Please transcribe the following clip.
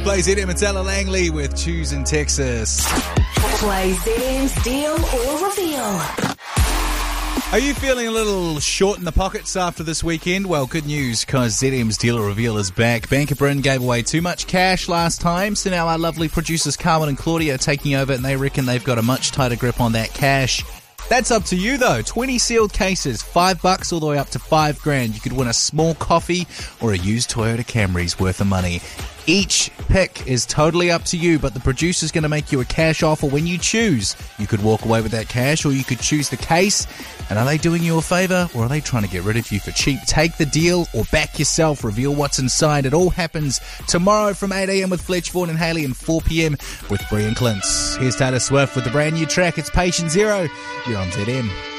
Play ZM and Ella Langley with Choose in Texas. Play ZM's Deal or Reveal. Are you feeling a little short in the pockets after this weekend? Well, good news, because ZM's Deal or Reveal is back. Bank of Britain gave away too much cash last time, so now our lovely producers Carmen and Claudia are taking over, and they reckon they've got a much tighter grip on that cash. That's up to you, though. 20 sealed cases, $5 all the way up to $5,000. You could win a small coffee or a used Toyota Camry's worth of money. Each pick is totally up to you, but the producer's going to make you a cash offer when you choose. You could walk away with that cash, or you could choose the case. And are they doing you a favour, or are they trying to get rid of you for cheap? Take the deal or back yourself. Reveal what's inside. It all happens tomorrow from 8 a.m. with Fletch, Vaughan and Haley, and 4 p.m. with Brie and Clintz. Here's Taylor Swift with the brand new track. It's Patient Zero. You're on ZM.